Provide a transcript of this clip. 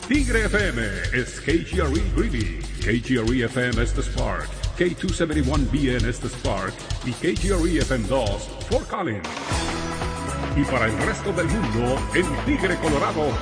Tigre FM is KGRE Greeley, KGRE FM es The Spark, K271BN es The Spark y KGRE FM 2 Fort Collins. Y para el resto del mundo, en Tigre, Colorado,